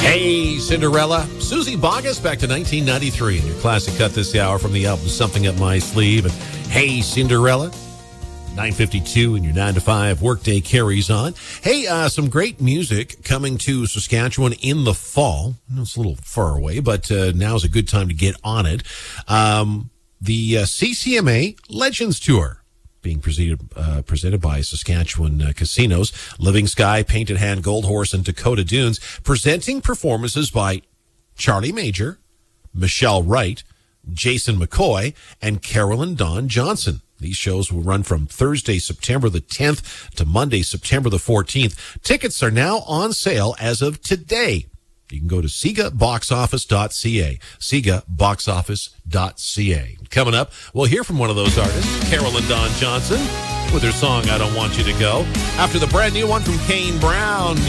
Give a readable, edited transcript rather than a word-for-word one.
Hey, Cinderella. Susie Boggess back to 1993 in your classic cut this hour from the album Something Up My Sleeve. And Hey, Cinderella. 9:52 and your 9 to 5 workday carries on. Hey, some great music coming to Saskatchewan in the fall. I know it's a little far away, but now's a good time to get on it. The CCMA Legends Tour being presented by Saskatchewan Casinos, Living Sky, Painted Hand, Gold Horse, and Dakota Dunes, presenting performances by Charlie Major, Michelle Wright, Jason McCoy, and Carolyn Dawn Johnson. These shows will run from Thursday, September the 10th to Monday, September the 14th. Tickets are now on sale as of today. You can go to SIGAboxoffice.ca, SIGAboxoffice.ca. Coming up, we'll hear from one of those artists, Carolyn Dawn Johnson, with her song, I Don't Want You to Go, after the brand new one from Kane Brown.